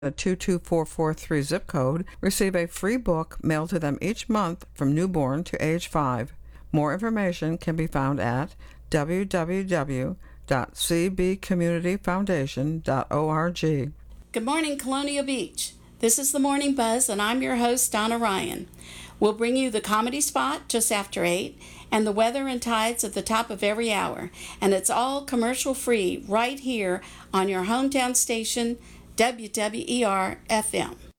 a 22443 zip code receive a free book mailed to them each month from newborn to age 5. More information can be found at www.cbcommunityfoundation.org. Good morning, Colonial Beach. This is the Morning Buzz, and I'm your host, Donna Ryan. We'll bring you the comedy spot just after 8 and the weather and tides at the top of every hour. And it's all commercial-free right here on your hometown station, WWER-FM.